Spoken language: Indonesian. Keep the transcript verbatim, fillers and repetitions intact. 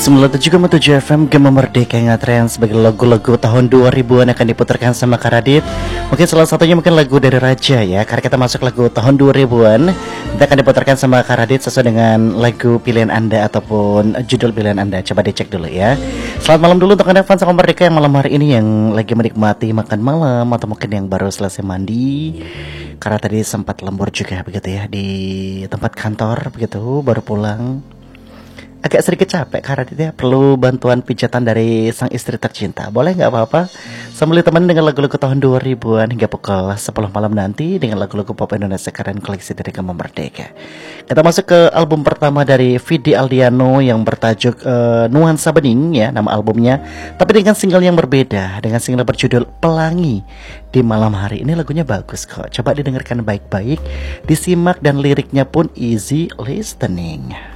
sembilan puluh tujuh koma tujuh F M Gema Merdeka yang ngetren sebagai lagu-lagu tahun dua ribuan akan diputarkan sama Kak Radit. Mungkin salah satunya mungkin lagu dari Raja ya, karena kita masuk lagu tahun dua ribuan. Kita akan diputarkan sama Kak Radit sesuai dengan lagu pilihan Anda ataupun judul pilihan Anda. Coba dicek dulu ya. Selamat malam dulu untuk Anda fans sama Merdeka yang malam hari ini yang lagi menikmati makan malam, atau mungkin yang baru selesai mandi karena tadi sempat lembur juga begitu ya di tempat kantor begitu, baru pulang. Agak sedikit capek karena dia perlu bantuan pijatan dari sang istri tercinta. Boleh nggak apa-apa? Sambil teman dengan lagu-lagu tahun dua ribuan hingga pukul sepuluh malam nanti dengan lagu-lagu pop Indonesia keren koleksi dari Gema Merdeka. Kita masuk ke album pertama dari Vidi Aldiano yang bertajuk uh, Nuansa Bening ya, nama albumnya. Tapi dengan single yang berbeda, dengan single berjudul Pelangi di Malam Hari. Ini lagunya bagus kok. Coba didengarkan baik-baik, disimak dan liriknya pun easy listening.